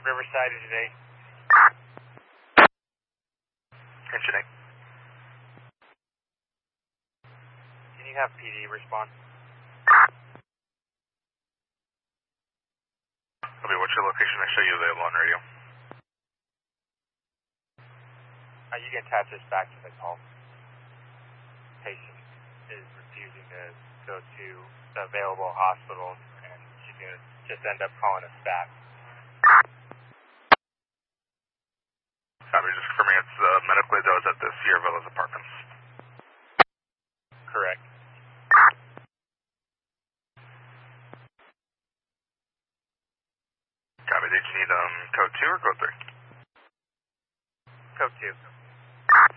Riverside today. Mentioning. Can you have PD respond? Okay, what's your location? I show you available on radio. You can attach this back to the call. Patient is refusing to go to the available hospitals, and she's going to just end up calling us back. Copy, just for me, it's medically those at the Sierra Villas Apartments. Correct. Copy, did you need code 2 or code 3? Code 2.